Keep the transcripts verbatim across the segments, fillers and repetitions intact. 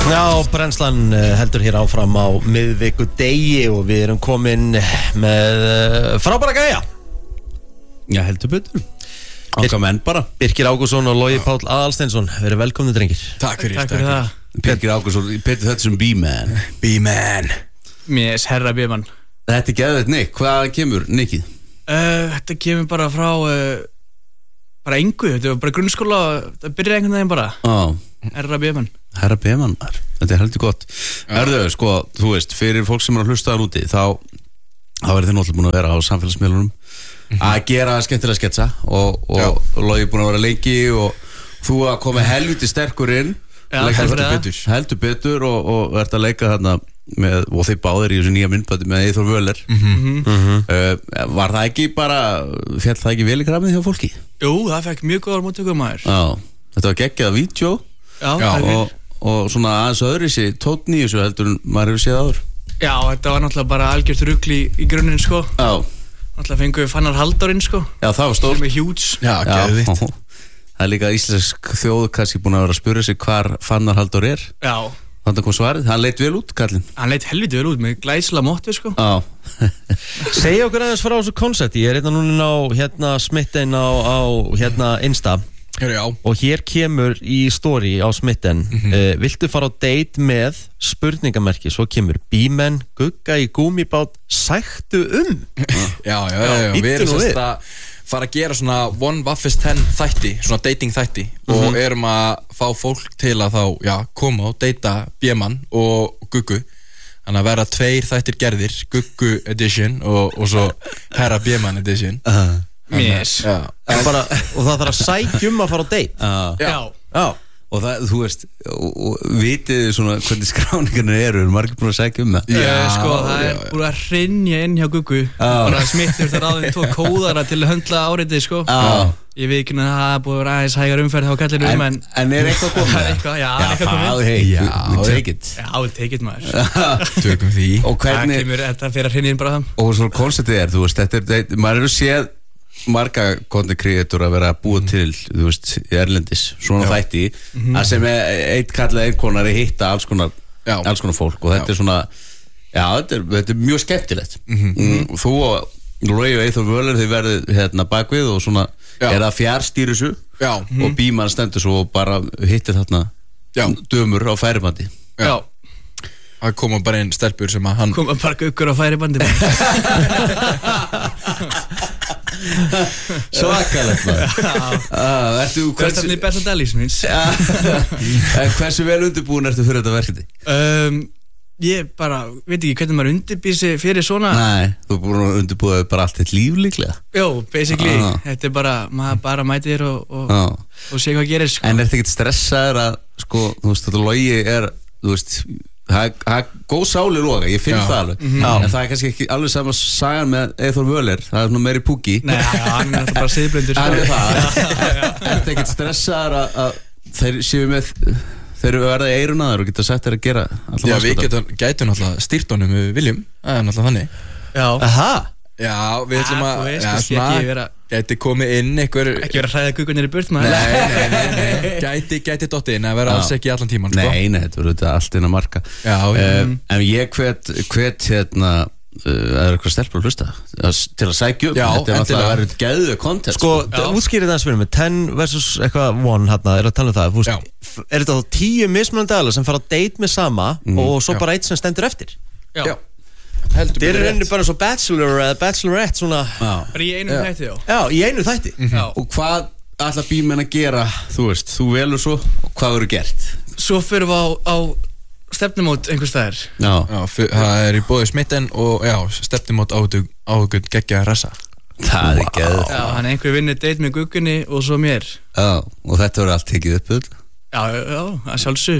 Já, brennslan heldur hér áfram á miðvikudegi og við erum komin með frábæra gæja. Já, heldur betur. Okkar menn bara. Birkir Ágússon og Logi Páll Aðalsteinsson, við erum velkomni drengir. Takk fyrir, takk fyrir það. Birkir Ágússon, betur þetta sem B-man. B-man. Mér er herra B-man. Þetta er geðveitt Nick, hvað kemur Nickið? Uh, þetta kemur bara frá uh, bara engu, þetta var bara grunnskóla, það byrjaði einhvern veginn bara. Já. Herra B-man. Herra B-man, þetta er heldur gott. Hörðu, sko, þú veist, fyrir fólk sem er að hlusta þar úti, þá þá verður þið náttúrulega búin að vera á samfélagsmiðlunum mm-hmm. að gera skemmtilega sketsa og, og Logi búin að vera lengi og þú að koma helviti sterkur inn. Já, heldur betur. Heldur betur og, og ert að leika þarna með, og þið báðir í þessu nýja myndbæti með Eyþór Völler. Mm-hmm. Mm-hmm. Uh, var það ekki bara, fjall það ekki vel í kramið hjá fólki? Jú, það fekk mjög góðar móttökur maður. Já, þetta var geggjað vídeo. Já, Já og, og svona aðeins öðru sér tónn í þessu heldur en maður hefur séð áður. Já, þetta var náttúrulega bara algjört rugl í, í grunninn sko. Já. Náttúrulega fengum við Fannar Halldórinn sko. Já, það var stórt. Sem er hjúts. Já, geðvitt. Það er líka íslensk þjóð kannski búin að vera að spyrja sig hvar Fannar Halldór er. Já. Þannig kom svarið, hann leit vel út, kallinn. Hann leit helviti vel út með glæsilega móttu sko. Já. Segja okkur aðeins frá þessu koncepti. Ég er hérna núna á hérna Smitten á, á hérna Insta. Já. Og hér kemur í story á Smitten mm-hmm. uh, viltu fara á date með spurningamerki, svo kemur B-man, gugga í gúmibát, sæktu um. Já, já, já, já. Við erum sérst að fara að gera svona one waffles ten þætti, svona dating þætti mm-hmm. og erum að fá fólk til að þá, já, koma og deyta B-man og guggu. Þannig að vera tveir þættir gerðir, guggu edition og, og svo herra B-man edition. Uh-huh. Yes. Já. Bara, og það þarf að sækjum að fara á date. Já. Já. Já. Og það, þú veist, og, og vitið svona hvernig skráningarnir eru, er margir búin að segja um það? Já, sko, það er búin að hrynja inn hjá Guggu. Bara smittir þetta ráðin tvo kóðara til að höndla áritið, sko. Já. Ég veit ekki að það er búin að vera aðeins hægar umferð á kallinu um, en... En er eitthvað komið? Eitthvað, já, já, eitthvað komið. Já, hey, já, we take it. Já, we take it, maður. Tökum því. Og hvernig... Það kemur, þetta fyrir að hrynja inn bara það. Og svona konceptið er, þú veist, þetta er, maður eru séð marga content creator að vera að búa til, þú veist, í erlendis svona Já. Þætti, mm-hmm. að sem eitt kall eða einn konar er hitta alls konar Já. Alls konar fólk og þetta Já. Er svona já, þetta er, þetta er mjög skemmtilegt mm-hmm. mm, þú og Logi og Eyþór Völler þið verðið hérna bakvið og svona Já. Er það fjárstýri þessu mm-hmm. og B-man stendur svo og bara hittir þarna Já. Dömur á færibandi Já. Það koma bara einn stelpur sem að hann koma bara guggur á færibandi Svakalegt maður Ertu Hversu í besta dalís minns Hversu vel undirbúin ertu fyrir þetta verkefni? Um, ég bara veit ekki hvernig maður undirbýr sig fyrir svona Nei, þú er búin að undirbúa bara allt þitt líf líklega Jó, basically, ah. þetta er bara maður bara mætir og, og, ah. og sé hvað gerir sko. En ertu ekkert stressaður að sko, þú veist, þetta Logi er þú veist það er góð sáli Loga, ég finn Já. Það alveg mm-hmm. en það er kannski ekki alveg sama sagan með Eyþór Völler, það er svona meiri púki Nei, já, hann er bara siðblindur Það er það Ertu ekkert stressaður að, að þeir séu með þeir eru verið í eyruna og geta sagt þeir að gera Já, við getum, gætum náttúrulega stýrt honum við viljum, það er náttúrulega þannig Já Aha Já, við ætlum að veist, já, svona, vera, gæti komið inn einhver ekki vera að hræða guggunir í burt maður Nei, nei, nei, nei. Gæti, gæti dotti inn að vera alls ekki allan tíman sko. Nei, nei, þetta verður allt inn að marka Já, uh, En ég hvet, hvet hérna uh, að það er eitthvað stelpur að hlusta til að sækja um Já, þetta er alltaf að vera gæðu content Sko, útskýrið það fyrir mig ten versus eitthvað one hérna, er að tala um það Fúst, er þetta þá tíu mismunandi aðlar sem fara að date með sama mm. og svo Já. Bara eitt sem stendur eftir Já, Já. Þetta er reyni bara svo bachelor eða bachelorette svona bara í einu þætti já. Já, í einu þætti mm-hmm. Og hvað ætla B-man að gera þú veist, þú velur svo og hvað verður gert Svo fyrir við á, á stefnumót einhvers staðar Já, já fyr, það er í bóði Smitten og já, stefnumót áhugur geggja rasa Það er ekki wow. Já, hann einhver vinnur date með guggunni og svo mér Já, og þetta verður allt tekið upp öll Já, já, það sjálfsög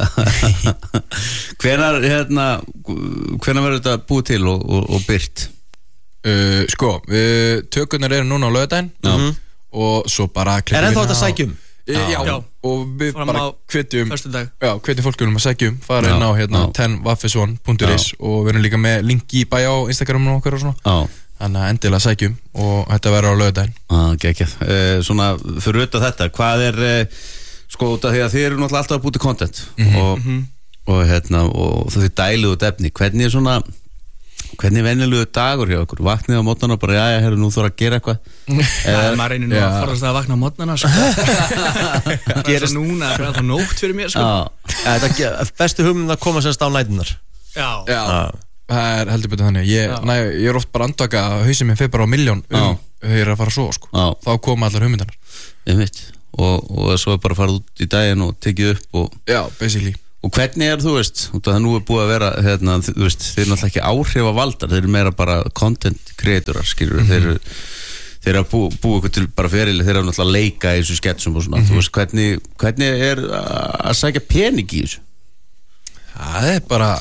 Hvenær, hérna hvenær verður þetta búið til og, og, og byrt? Uh, sko, við tökurnar eru núna á laugardaginn mm-hmm. og svo bara Er ennþá þetta sækjum? Já, já, já. Og við Fram bara hvetjum Já, hvetjum fólkunum að sækjum fara inn á hérna ten waffles one dot is og við erum líka með link í bæja á Instagraminu okkar og svona Já. Þannig að endilega sækjum og þetta verður á laugardaginn ah, geggjað. Uh, Svona, fyrir auðvitað þetta, hvað er uh, sko, út af því að þið eru náttúrulega alltaf að búti content mm-hmm. og, og hérna og þau dælu út efni, hvernig er svona hvernig er venjulegu dagur hjá okkur, vaknið á mótnana og bara jæja, herru, nú þarf að gera eitthvað eða maður reynir nú að forðast að vakna á mótnana sko. gerist núna það er alltaf nótt fyrir mér sko. Þetta bestu hugmynd að koma sérst á nætunar. Já, já. Það er heldur betur þannig ég, næ, ég er oft bara andvaka að hausinn minn fyrir bara á miljón um þegar ég er að fara að sofa sko. Þá koma allar hugmyndanar og, og svo er bara að fara út í daginn og tekið upp og, já, basically og hvernig er þú veist, það nú er búið að vera hérna, þú veist, þeir eru náttúrulega ekki áhrifavaldar, þeir eru meira bara content creatorar, skilur mm -hmm. þeir eru þeir eru að bú, búið ykkur til bara ferili, þeir eru náttúrulega að leika í þessu sketsum og svona, mm -hmm. þú veist, hvernig, hvernig er að sækja pening í þessu? Það er bara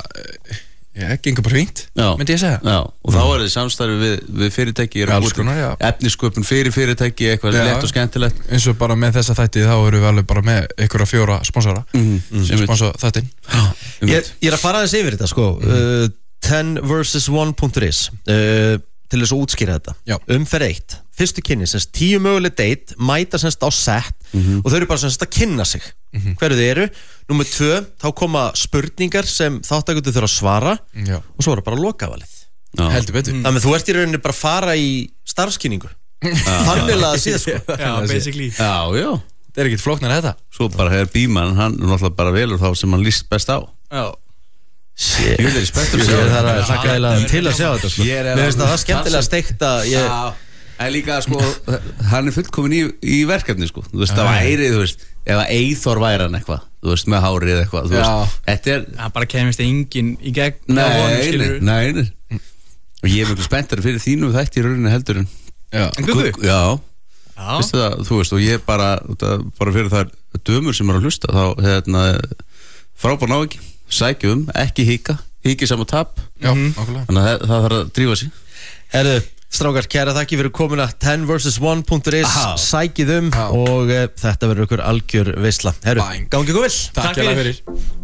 ég gengur bara fínt, myndi ég segja já, og þá er þið samstarfi við, við fyrirtæki efnisköpun fyrir fyrirtæki eitthvað já, lett og skemmtilegt eins og bara með þessa þætti þá eru við alveg bara með ykkur að fjóra sponsora mm -hmm. sem sponsor þættin ég, ég er að fara aðeins yfir þetta sko mm -hmm. uh, ten versus one punktur is uh, til þess að útskýra þetta já. Umferð eitt, fyrstu kynni semst tíu möguleg date, mæta semst á set mm -hmm. og þau eru bara semst að kynna sig mm -hmm. hverju þið eru, númer tvö þá koma spurningar sem þáttakendur þurfa að svara já. Og svo er það bara lokavalið heldur betur mm. þannig að þú ert í rauninni bara að fara í starfskynningu þannig að síðan sko já, basically já, já, það er ekkert flóknar þetta svo bara hefur Bíman, hann er náttúrulega bara velur þá sem hann líst best á já Ég er spenntur að sjá það er að þakka eiginlega til að sjá þetta sko. Mér finnst það skemmtilega steikt að ég... Já, en líka sko hann er fullkomin í, í verkefni sko þú veist, það væri, þú veist, ef að Eyþór væri hann eitthvað, þú veist, með hárið eitthvað þú veist, þetta er... Það bara kemist enginn í gegn Nei, nei, nei og ég er mjög spenntur fyrir þínu þætti í rauninni heldur en En Guggu? Já, veistu það, þú veist, og ég bara bara fyrir þær dömur sem er að hlusta þá, hérna, frábær ná ekki sækjum, ekki híka híki saman tap já, mm. þannig að það þarf að drífa sig Herðu, strákar, kæra þakki fyrir komuna ten versus one punktur is sækið um og uh, þetta verður ykkur algjör veisla Herru, gangi ykkur vel Takk fyrir